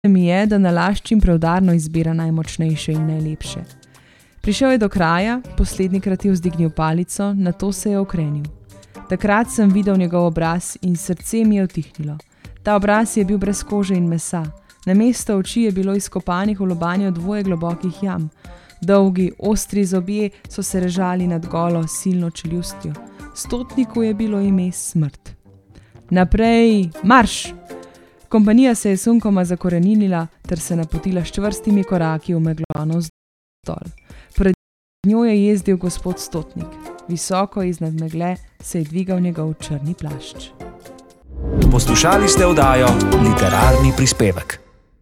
mi je, da nalašč in preudarno izbira najmočnejše in najlepše. Prišel je do kraja, poslednjikrat je vzdignil palico, nato se je okrenil. Takrat sem videl njegov obraz in srce mi je utihnilo. Ta obraz je bil brez kože in mesa. Namesto oči je bilo izkopanih v lobanjo 2 globokih jam. Dolgi, ostri zobje so se režali nad golo, silno čeljustjo. Stotniku je bilo ime Smrt. Naprej, marš! Kompanija se je sunkoma zakoreninila ter se napotila s čvrstimi koraki v meglo navzdol. Pred njo je jezdil gospod Stotnik. Visoko iznad megle se je dvigal njegov črni plašč. Poslušali ste oddajo Literarni prispevek.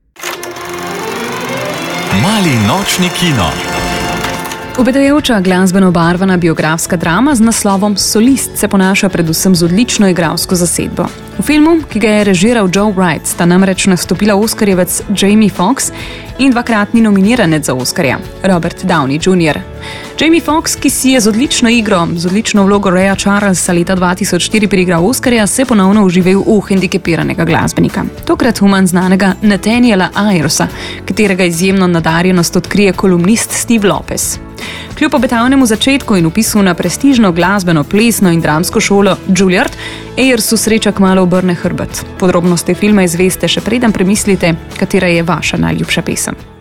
Mali nočni kino. Obetajoča glasbeno obarvana biografska drama z naslovom Solist se ponaša predvsem z odlično igralsko zasedbo. V filmu, ki ga je režiral Joe Wright, sta namreč nastopila oskarjevec Jamie Foxx in 2-kratni nominiranec za Oskarja, Robert Downey Jr. Jamie Foxx, ki si je z odlično igro, z odlično vlogo Raya Charlesa leta 2004 priigral Oskarja, se ponovno uživel v hendikepiranega glasbenika. Tokrat manj znanega Nathaniela Ayersa, katerega izjemno nadarjenost odkrije kolumnist Steve Lopez. Kljub obetavnemu začetku in vpisu na prestižno glasbeno, plesno in dramsko šolo Juilliard, Ayersu sreča kmalu obrne hrbet. Podrobnosti filma izveste še preden premislite, katera je vaša najljubša pesem.